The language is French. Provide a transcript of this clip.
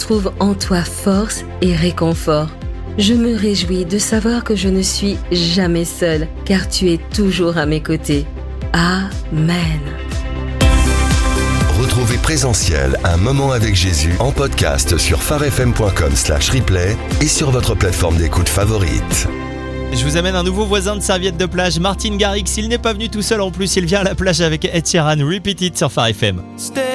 trouve en toi force et réconfort. Je me réjouis de savoir que je ne suis jamais seule, car tu es toujours à mes côtés. Amen. Retrouvez Présentiel, un moment avec Jésus en podcast sur pharefm.com/replay et sur votre plateforme d'écoute favorite. Je vous amène un nouveau voisin de serviette de plage, Martin Garrix. Il n'est pas venu tout seul, en plus il vient à la plage avec Ed Sheeran. Repeat It sur Phare FM.